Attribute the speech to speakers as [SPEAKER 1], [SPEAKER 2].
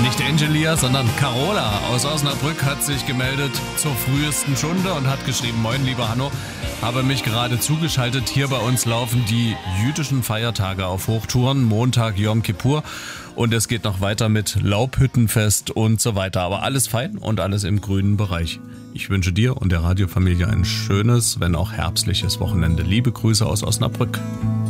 [SPEAKER 1] Nicht Angelia, sondern Carola aus Osnabrück hat sich gemeldet zur frühesten Stunde und hat geschrieben: Moin, lieber Hanno, habe mich gerade zugeschaltet. Hier bei uns laufen die jüdischen Feiertage auf Hochtouren. Montag Yom Kippur und es geht noch weiter mit Laubhüttenfest und so weiter. Aber alles fein und alles im grünen Bereich. Ich wünsche dir und der Radiofamilie ein schönes, wenn auch herbstliches Wochenende. Liebe Grüße aus Osnabrück.